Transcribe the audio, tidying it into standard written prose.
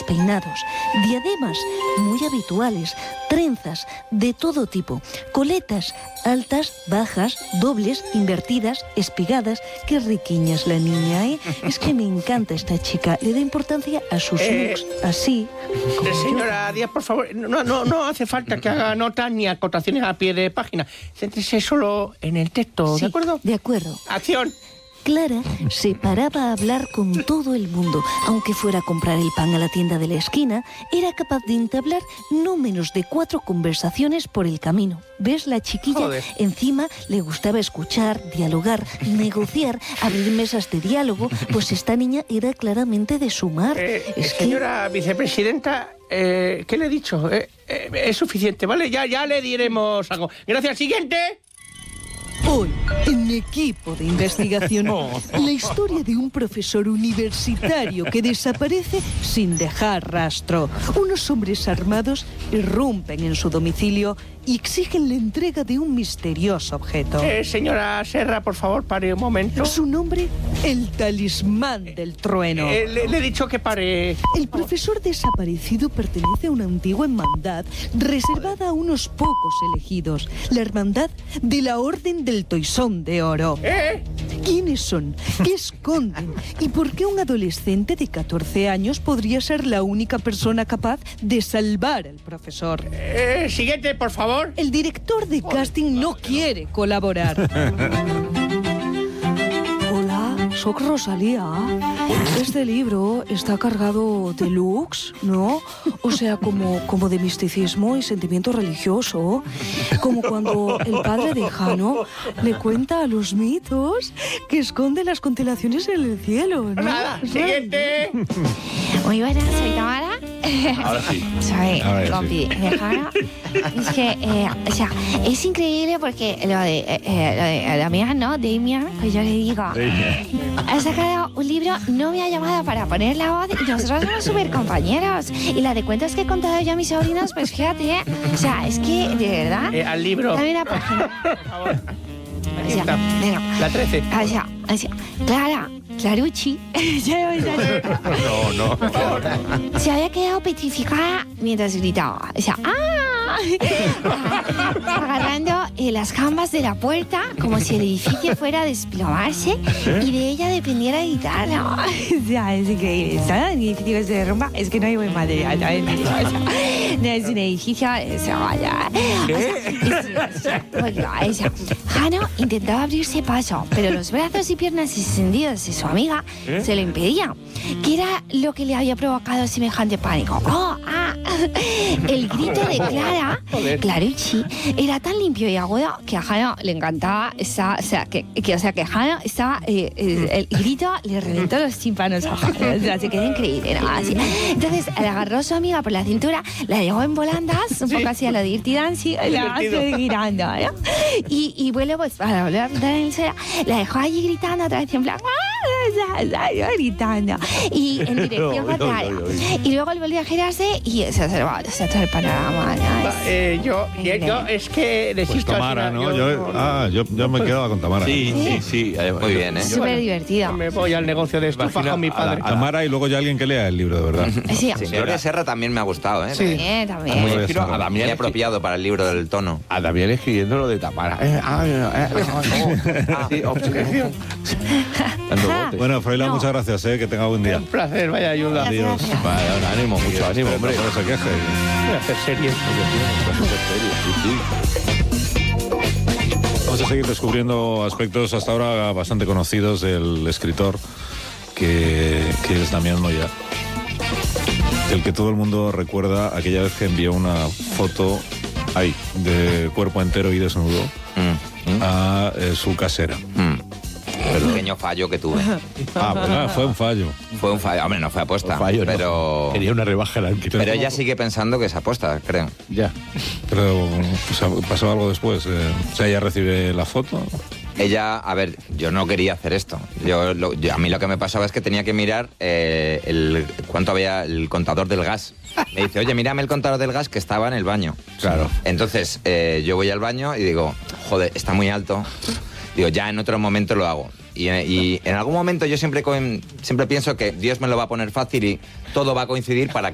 peinados, diademas muy habituales, trenzas de todo tipo, coletas altas, bajas, dobles, invertidas, espigadas. Qué riquiña es la niña, ¿eh? Es que me encanta esta chica. Le da importancia a sus looks, así. Señora Díaz, por favor, no hace falta que haga notas ni acotaciones a pie de página. Céntrese solo en el texto, Sí, ¿de acuerdo? De acuerdo. ¡Acción! Clara se paraba a hablar con todo el mundo. Aunque fuera a comprar el pan a la tienda de la esquina, era capaz de entablar no menos de 4 conversaciones por el camino. ¿Ves? La chiquilla, Joder. encima le gustaba escuchar, dialogar, negociar, abrir mesas de diálogo. Pues esta niña era claramente de sumar. Señora vicepresidenta, ¿qué le he dicho? Es suficiente, ¿vale? Ya le diremos algo. Gracias, siguiente. Hoy, en Equipo de Investigación, la historia de un profesor universitario que desaparece sin dejar rastro. Unos hombres armados irrumpen en su domicilio y exigen la entrega de un misterioso objeto. Señora Serra, por favor, pare un momento. Su nombre, el talismán del trueno. Le he dicho que pare. El profesor desaparecido pertenece a una antigua hermandad reservada a unos pocos elegidos, la hermandad de la Orden del Toisón de Oro. ¿Quiénes son? ¿Qué esconden? ¿Y por qué un adolescente de 14 años podría ser la única persona capaz de salvar al profesor? Siguiente, por favor. El director de casting no quiere colaborar. Hola, soy Rosalía. Este libro está cargado de looks, ¿no? O sea, como de misticismo y sentimiento religioso. Como cuando el padre de Jano le cuenta a los mitos que esconde las constelaciones en el cielo, ¿no? Nada, siguiente. Muy buenas, soy Tamara. Ahora sí. Soy A ver, compi de Jara. Es que, o sea, es increíble porque lo de Damián, ¿no? Damián, pues yo le digo, ha sacado un libro, no me ha llamado para poner la voz y nosotros somos súper compañeros. Y la de cuentos que he contado yo a mis sobrinos, pues fíjate, o sea, es que, de verdad... Al libro. Dame una página. Por favor. Aquí O sea, está. venga. La 13. O sea, Clara, Clarucci, No. se había quedado petrificada mientras gritaba. O sea, agarrando las jambas de la puerta como si el edificio fuera a desplomarse y de ella dependiera gritarlo. O sea, es increíble. ¿Sabes? El edificio se derrumba, es que no hay buen material. ¿Sabes? No es un edificio, vaya. Jano intentaba abrirse paso, pero los brazos y piernas extendidos de su amiga se lo impedían. ¿Qué era lo que le había provocado semejante pánico? El grito de Clara, Clarucci, era tan limpio y agudo que a Jano le encantaba. Que Jano estaba. El grito le reventó los tímpanos a Jano. O sea, se quedó increíble, ¿no? Así. Entonces, le agarró a su amiga por la cintura, la dejó en volandas, un poco así a lo Dirty Dancing, la hace girando, ¿no? Y bueno, pues para volver a pintar en el suelo, la dejó allí gritando otra vez en plan. Gritando y en dirección contraria y luego él volvió a girarse y se observaba todo el panorama, ¿no? Yo es que Pues Tamara, ¿no? Yo me quedaba con Tamara. Sí. Muy bien, ¿eh? Súper divertido. Me voy al negocio de estufas con mi padre. Tamara y luego ya alguien que lea el libro, de verdad. Sí, Gloria Serra también me ha gustado, ¿eh? Sí. También. Muy Muy, Serra. a Damián apropiado para el libro del tono. A Damián escribiendo lo de Tamara. Sí, obsesión. Dando botes. Bueno, Froilán, muchas gracias, que tenga buen día. Un placer, vaya ayuda. Adiós. Vale, ánimo, mucho ánimo, hombre. No se queje. Voy a hacer series. Vamos a seguir descubriendo aspectos hasta ahora bastante conocidos del escritor, que es Damián Moya, el que todo el mundo recuerda aquella vez que envió una foto de cuerpo entero y desnudo a su casera. El pequeño fallo que tuve. Bueno, fue un fallo. Fue un fallo. Hombre, no fue aposta. Un fallo, no. Pero... Quería una rebaja al alquiler. Pero ella sigue pensando que es aposta, creo. Ya. Pero pasó algo después. O sea, ella recibe la foto. Ella, a ver, yo no quería hacer esto. A mí lo que me pasaba es que tenía que mirar cuánto había el contador del gas. Me dice, oye, mírame el contador del gas que estaba en el baño. Claro. Entonces, yo voy al baño y digo, joder, está muy alto. Digo, ya en otro momento lo hago. Y en algún momento yo siempre pienso que Dios me lo va a poner fácil y todo va a coincidir para